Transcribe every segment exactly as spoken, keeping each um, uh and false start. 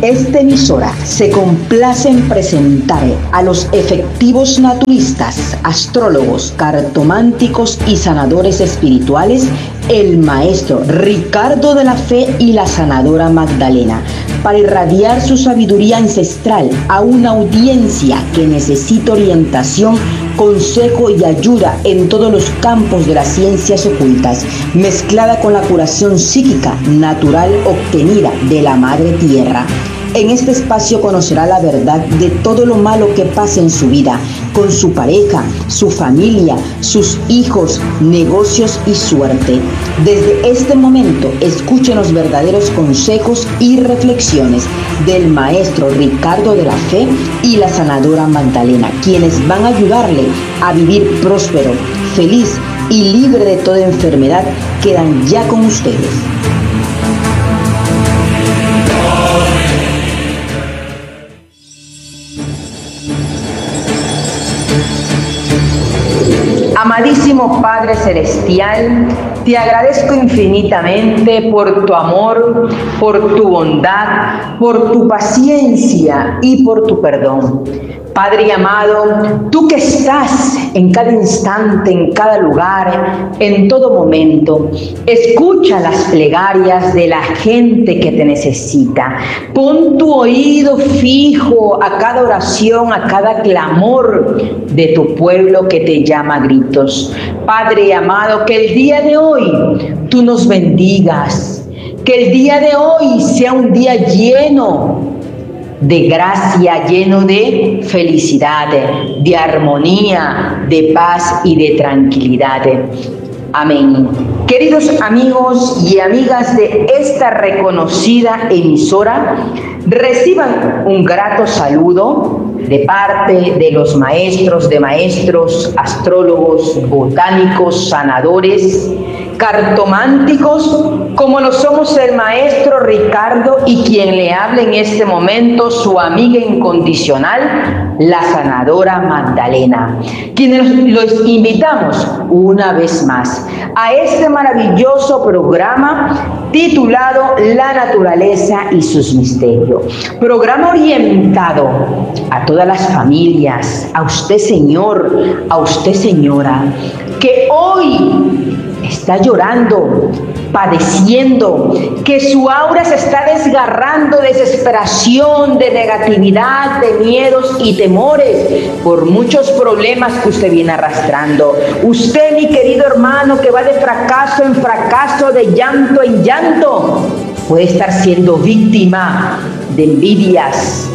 Esta emisora se complace en presentar a los efectivos naturistas, astrólogos, cartománticos y sanadores espirituales, el maestro Ricardo de la Fe y la sanadora Magdalena, para irradiar su sabiduría ancestral a una audiencia que necesita orientación, consejo y ayuda en todos los campos de las ciencias ocultas, mezclada con la curación psíquica natural obtenida de la Madre Tierra. En este espacio conocerá la verdad de todo lo malo que pasa en su vida, con su pareja, su familia, sus hijos, negocios y suerte. Desde este momento, escuchen los verdaderos consejos y reflexiones del maestro Ricardo de la Fe y la sanadora Magdalena, quienes van a ayudarle a vivir próspero, feliz y libre de toda enfermedad. Quedan ya con ustedes. Amadísimo Padre Celestial, te agradezco infinitamente por tu amor, por tu bondad, por tu paciencia y por tu perdón. Padre amado, tú que estás en cada instante, en cada lugar, en todo momento, escucha las plegarias de la gente que te necesita. Pon tu oído fijo a cada oración, a cada clamor de tu pueblo que te llama a gritos. Padre amado, que el día de hoy tú nos bendigas, que el día de hoy sea un día lleno de gracia, lleno de felicidad, de armonía, de paz y de tranquilidad. Amén. Queridos amigos y amigas de esta reconocida emisora, reciban un grato saludo de parte de los maestros de maestros, astrólogos, botánicos, sanadores, cartománticos, como lo somos el maestro Ricardo y quien le habla en este momento, su amiga incondicional, la sanadora Magdalena, quienes los invitamos una vez más a este maravilloso programa titulado La Naturaleza y sus Misterios. Programa orientado a todas las familias, a usted señor, a usted señora, que hoy está llorando, padeciendo, que su aura se está desgarrando de desesperación, de negatividad, de miedos y temores por muchos problemas que usted viene arrastrando. Usted, mi querido hermano, que va de fracaso en fracaso, de llanto en llanto, puede estar siendo víctima de envidias,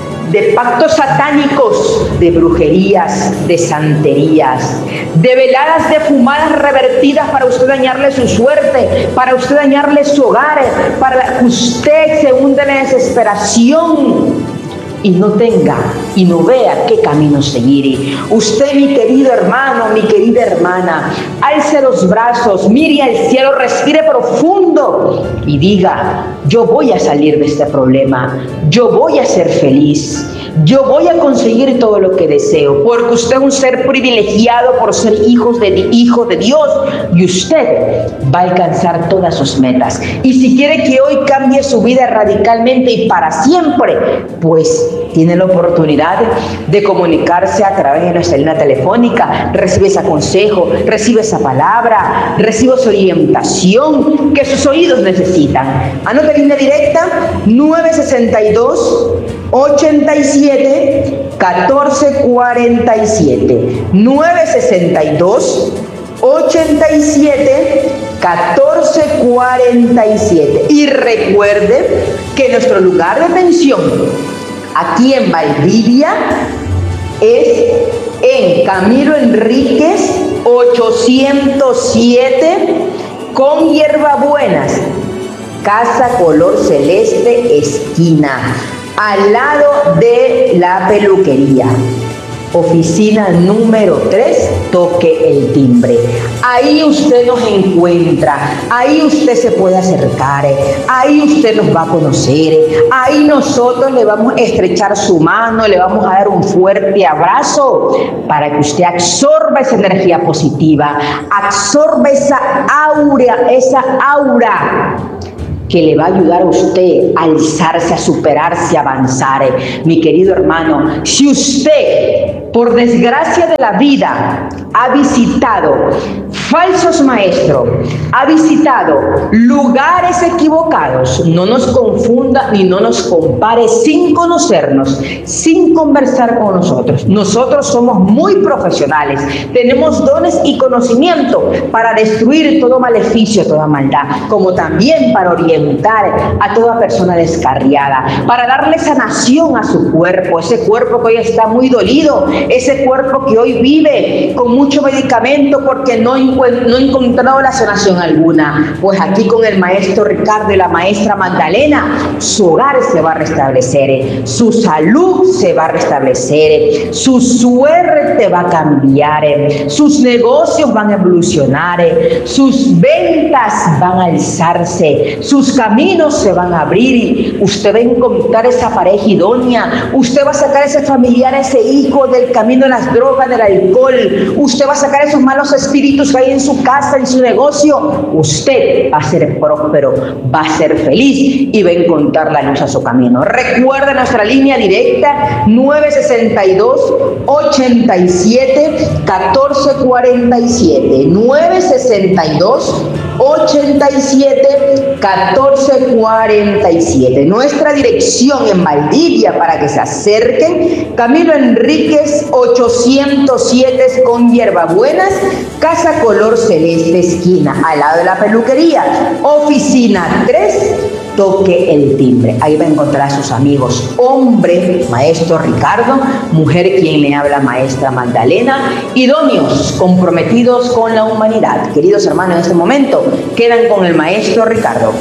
de pactos satánicos, de brujerías, de santerías, de veladas defumadas revertidas para usted dañarle su suerte, para usted dañarle su hogar, para que usted se hunda en la desesperación y no tenga y no vea qué camino seguir. Usted, mi querido hermano, mi querida hermana, alce los brazos, mire al cielo, respire profundo y diga: yo voy a salir de este problema, yo voy a ser feliz, yo voy a conseguir todo lo que deseo, porque usted es un ser privilegiado por ser hijos de, hijo de Dios, y usted va a alcanzar todas sus metas. Y si quiere que hoy cambie su vida radicalmente y para siempre, pues tiene la oportunidad de comunicarse a través de nuestra línea telefónica. Recibe ese consejo, recibe esa palabra, recibe esa orientación que sus oídos necesitan. Anota línea directa: nueve sesenta y dos, ochenta y siete, catorce cuarenta y siete. nueve sesenta y dos, ochenta y siete, catorce cuarenta y siete. Y recuerde que nuestro lugar de atención aquí en Valdivia es en Camilo Enríquez ochocientos siete con Hierbabuenas, casa color celeste, esquina, al lado de la peluquería. Oficina número tres, toque el timbre. Ahí usted nos encuentra, ahí usted se puede acercar, ahí usted nos va a conocer, ahí nosotros le vamos a estrechar su mano, le vamos a dar un fuerte abrazo para que usted absorba esa energía positiva, absorba esa aura, esa aura que le va a ayudar a usted a alzarse, a superarse, a avanzar. Mi querido hermano, si usted, por desgracia de la vida, ha visitado falsos maestros, ha visitado lugares equivocados, no nos confunda ni no nos compare sin conocernos, sin conversar con nosotros. Nosotros somos muy profesionales, tenemos dones y conocimiento para destruir todo maleficio, toda maldad, como también para orientar a toda persona descarriada, para darle sanación a su cuerpo, ese cuerpo que hoy está muy dolido, ese cuerpo que hoy vive con mucho medicamento porque no, no ha encontrado la sanación alguna. Pues aquí con el maestro Ricardo y la maestra Magdalena, su hogar se va a restablecer, su salud se va a restablecer, su suerte va a cambiar, sus negocios van a evolucionar, sus ventas van a alzarse, sus caminos se van a abrir, usted va a encontrar esa pareja idónea, usted va a sacar a ese familiar, a ese hijo del camino de las drogas, del alcohol, usted va a sacar esos malos espíritus que hay en su casa, en su negocio, usted va a ser próspero, va a ser feliz y va a encontrar la luz a su camino. Recuerda nuestra línea directa nueve sesenta y dos, ochenta y siete, catorce cuarenta y siete, nueve sesenta y dos, ochenta y siete, catorce cuarenta y siete. Nuestra dirección en Valdivia para que se acerquen, Camilo Enríquez ochocientos siete con Hierbabuenas, Casa Color Celeste, esquina al lado de la peluquería, oficina tres, toque el timbre. Ahí va a encontrar a sus amigos, hombre, maestro Ricardo, mujer quien le habla, maestra Magdalena, idóneos, comprometidos con la humanidad. Queridos hermanos, en este momento quedan con el maestro Ricardo.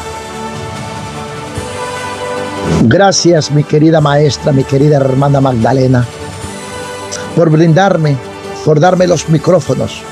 Gracias, mi querida maestra, mi querida hermana Magdalena, por brindarme, por darme los micrófonos,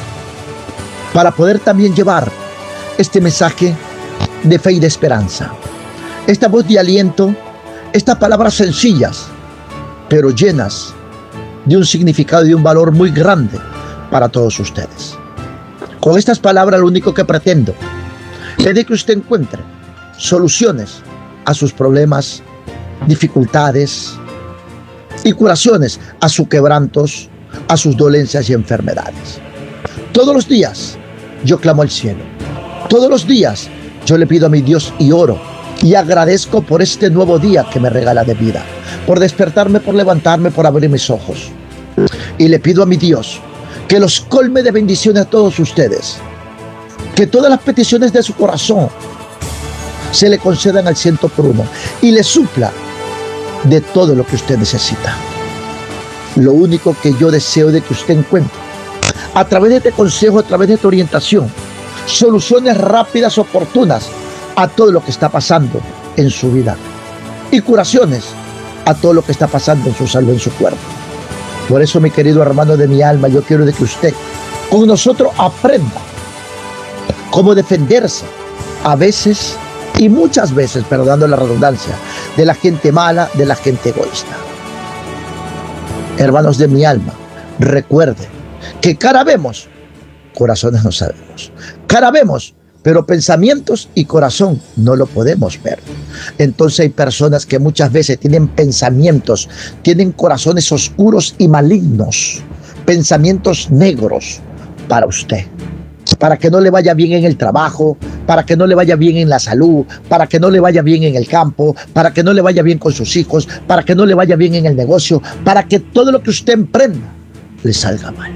para poder también llevar este mensaje de fe y de esperanza. Esta voz de aliento, estas palabras sencillas, pero llenas de un significado y de un valor muy grande para todos ustedes. Con estas palabras lo único que pretendo es de que usted encuentre soluciones a sus problemas, dificultades y curaciones a sus quebrantos, a sus dolencias y enfermedades. Todos los días yo clamo al cielo. Todos los días yo le pido a mi Dios y oro y agradezco por este nuevo día que me regala de vida, por despertarme, por levantarme, por abrir mis ojos. Y le pido a mi Dios que los colme de bendiciones a todos ustedes, que todas las peticiones de su corazón se le concedan al ciento por uno y le supla de todo lo que usted necesita. Lo único que yo deseo de que usted encuentre, a través de este consejo, a través de esta orientación, soluciones rápidas, oportunas a todo lo que está pasando en su vida y curaciones a todo lo que está pasando en su salud, en su cuerpo. Por eso, mi querido hermano de mi alma, yo quiero de que usted con nosotros aprenda cómo defenderse a veces y muchas veces, perdonando la redundancia, de la gente mala, de la gente egoísta. Hermanos de mi alma, recuerden que cara vemos, corazones no sabemos. Cara vemos, pero pensamientos y corazón no lo podemos ver. Entonces hay personas que muchas veces tienen pensamientos, tienen corazones oscuros y malignos, pensamientos negros para usted, para que no le vaya bien en el trabajo, para que no le vaya bien en la salud, para que no le vaya bien en el campo, para que no le vaya bien con sus hijos, para que no le vaya bien en el negocio, para que todo lo que usted emprenda le salga mal.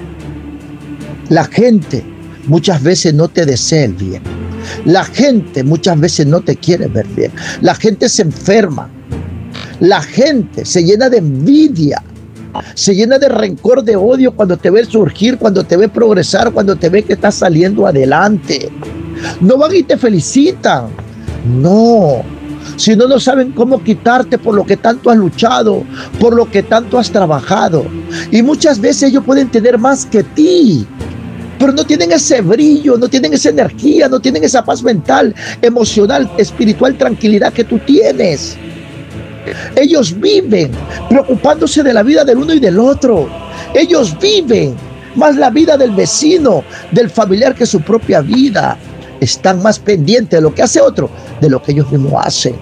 La gente muchas veces no te desea el bien. La gente muchas veces no te quiere ver bien. La gente se enferma. La gente se llena de envidia. Se llena de rencor, de odio cuando te ve surgir, cuando te ve progresar, cuando te ve que estás saliendo adelante. No van y te felicitan. No. Si no, no saben cómo quitarte por lo que tanto has luchado, por lo que tanto has trabajado. Y muchas veces ellos pueden tener más que ti, pero no tienen ese brillo, no tienen esa energía, no tienen esa paz mental, emocional, espiritual, tranquilidad que tú tienes. Ellos viven preocupándose de la vida del uno y del otro. Ellos viven más la vida del vecino, del familiar, que su propia vida. Están más pendientes de lo que hace otro, de lo que ellos mismos hacen.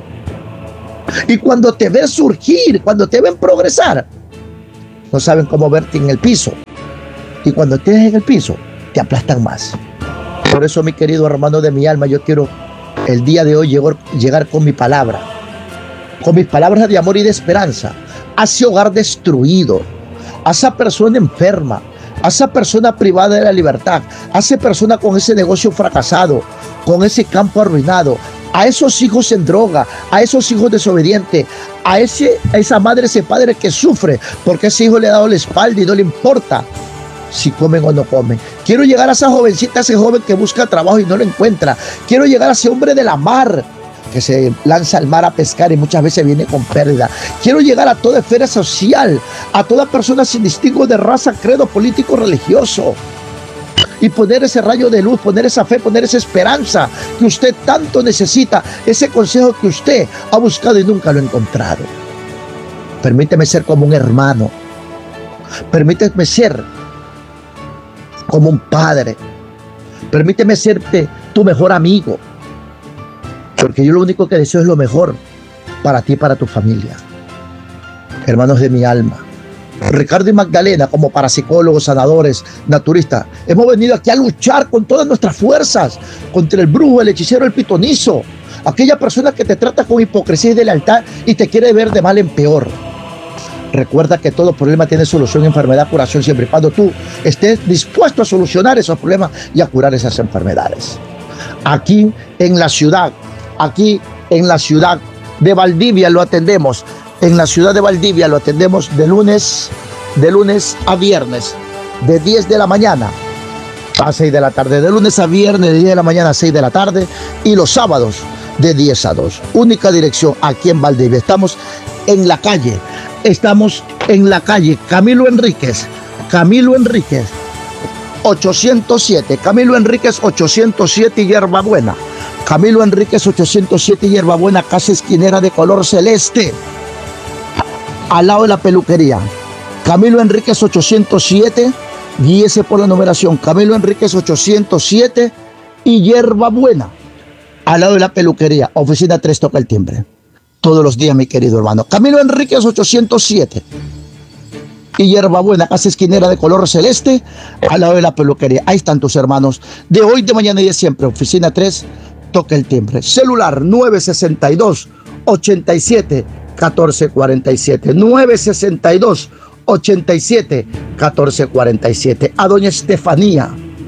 Y cuando te ven surgir, cuando te ven progresar, no saben cómo verte en el piso. Y cuando estés en el piso, te aplastan más. Por eso, mi querido hermano de mi alma, yo quiero el día de hoy llegar, llegar con mi palabra, con mis palabras de amor y de esperanza, a ese hogar destruido, a esa persona enferma, a esa persona privada de la libertad, a esa persona con ese negocio fracasado, con ese campo arruinado, a esos hijos en droga, a esos hijos desobedientes, a, ese, a esa madre, ese padre que sufre porque ese hijo le ha dado la espalda y no le importa si comen o no comen. Quiero llegar a esa jovencita, a ese joven que busca trabajo y no lo encuentra. Quiero llegar a ese hombre de la mar que se lanza al mar a pescar y muchas veces viene con pérdida. Quiero llegar a toda esfera social, a toda persona sin distingo de raza, credo, político, religioso, y poner ese rayo de luz, poner esa fe, poner esa esperanza que usted tanto necesita, ese consejo que usted ha buscado y nunca lo ha encontrado. Permíteme ser como un hermano, permíteme ser como un padre, permíteme serte tu mejor amigo, porque yo lo único que deseo es lo mejor para ti y para tu familia. Hermanos de mi alma, Ricardo y Magdalena, como parapsicólogos, sanadores, naturistas, hemos venido aquí a luchar con todas nuestras fuerzas contra el brujo, el hechicero, el pitonizo, aquella persona que te trata con hipocresía y de lealtad y te quiere ver de mal en peor. Recuerda que todo problema tiene solución, enfermedad, curación, siempre y cuando tú estés dispuesto a solucionar esos problemas y a curar esas enfermedades. Aquí en la ciudad, aquí en la ciudad de Valdivia lo atendemos. En la ciudad de Valdivia lo atendemos de lunes, de lunes a viernes, de diez de la mañana a seis de la tarde. De lunes a viernes, de diez de la mañana a seis de la tarde. Y los sábados, de diez a dos. Única dirección aquí en Valdivia. Estamos en la calle. Estamos en la calle Camilo Enríquez. Camilo Enríquez, ochocientos siete. Camilo Enríquez, ochocientos siete, Hierbabuena. Camilo Enríquez, ochocientos siete, Hierbabuena, casa esquinera de color celeste, al lado de la peluquería. Camilo Enríquez, ochocientos siete, guíese por la numeración. Camilo Enríquez, ochocientos siete y Hierbabuena, al lado de la peluquería. Oficina tres, toca el timbre. Todos los días, mi querido hermano. Camilo Enríquez, ochocientos siete y Hierbabuena, casa esquinera de color celeste, al lado de la peluquería. Ahí están tus hermanos de hoy, de mañana y de siempre. Oficina tres, toca el timbre. Celular nueve sesenta y dos, ochenta y siete, catorce cuarenta y siete. nueve sesenta y dos, ochenta y siete, catorce cuarenta y siete. A doña Estefanía,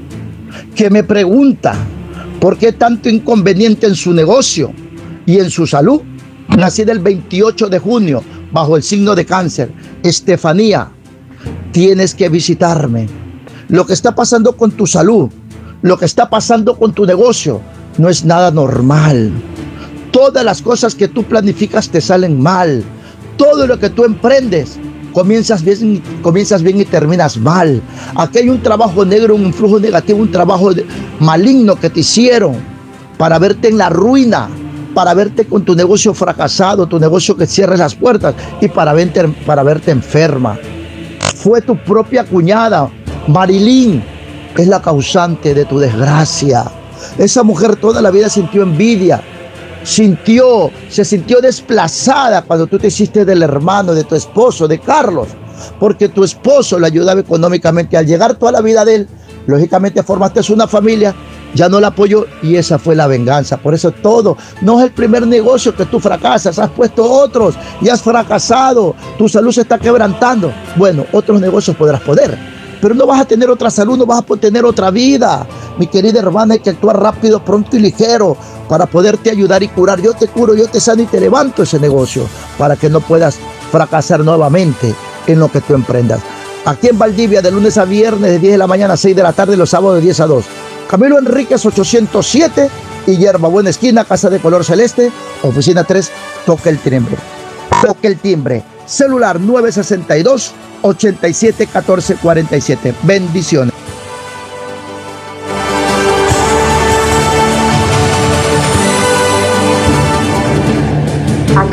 que me pregunta por qué tanto inconveniente en su negocio y en su salud. Nací del veintiocho de junio bajo el signo de Cáncer. Estefanía, tienes que visitarme. Lo que está pasando con tu salud, lo que está pasando con tu negocio, no es nada normal. Todas las cosas que tú planificas te salen mal. Todo lo que tú emprendes, comienzas bien, comienzas bien y terminas mal. Aquí hay un trabajo negro, un influjo negativo, un trabajo maligno que te hicieron para verte en la ruina, para verte con tu negocio fracasado, tu negocio que cierres las puertas y para verte, para verte enferma. Fue tu propia cuñada, Marilyn, es la causante de tu desgracia. Esa mujer toda la vida sintió envidia, sintió, se sintió desplazada cuando tú te hiciste del hermano de tu esposo, de Carlos, porque tu esposo le ayudaba económicamente. Al llegar toda la vida de él, lógicamente formaste una familia, ya no la apoyó y esa fue la venganza. Por eso todo, no es el primer negocio que tú fracasas, has puesto otros y has fracasado, tu salud se está quebrantando. Bueno, otros negocios podrás poner, pero no vas a tener otra salud, no vas a tener otra vida. Mi querida hermana, hay que actuar rápido, pronto y ligero para poderte ayudar y curar. Yo te curo, yo te sano y te levanto ese negocio para que no puedas fracasar nuevamente en lo que tú emprendas. Aquí en Valdivia, de lunes a viernes, de diez de la mañana a seis de la tarde, los sábados de diez a dos. Camilo Enríquez, ochocientos siete y Hierbabuena esquina, casa de color celeste, oficina tres, toca el timbre. Toca el timbre. Celular nueve sesenta y dos, ochenta y siete, catorce cuarenta y siete. Bendiciones.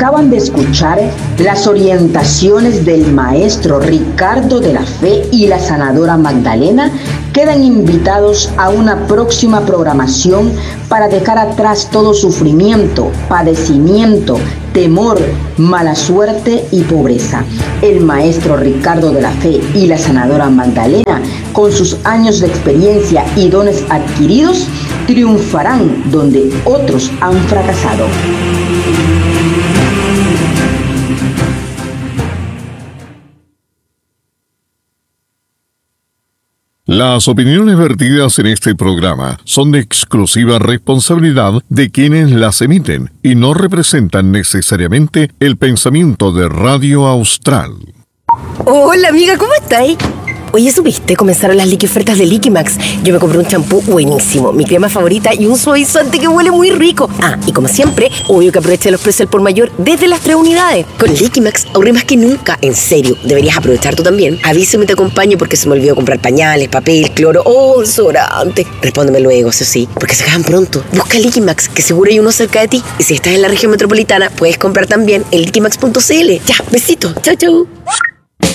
Acaban de escuchar las orientaciones del maestro Ricardo de la Fe y la sanadora Magdalena. Quedan invitados a una próxima programación para dejar atrás todo sufrimiento, padecimiento, temor, mala suerte y pobreza. El maestro Ricardo de la Fe y la sanadora Magdalena, con sus años de experiencia y dones adquiridos, triunfarán donde otros han fracasado. Las opiniones vertidas en este programa son de exclusiva responsabilidad de quienes las emiten y no representan necesariamente el pensamiento de Radio Austral. Hola amiga, ¿cómo estáis? Oye, ¿supiste? Comenzaron las liqui ofertas de Liquimax. Yo me compré un champú buenísimo, mi crema favorita y un suavizante que huele muy rico. Ah, y como siempre, obvio que aproveché los precios al por mayor desde las tres unidades. Con Liquimax ahorré más que nunca. En serio, deberías aprovechar tú también. Avísame, te acompaño porque se me olvidó comprar pañales, papel, cloro o desodorante. Respóndeme luego, eso sí, porque se acaban pronto. Busca Liquimax, que seguro hay uno cerca de ti. Y si estás en la región metropolitana, puedes comprar también en liquimax punto c l. Ya, besito. Chau, chau.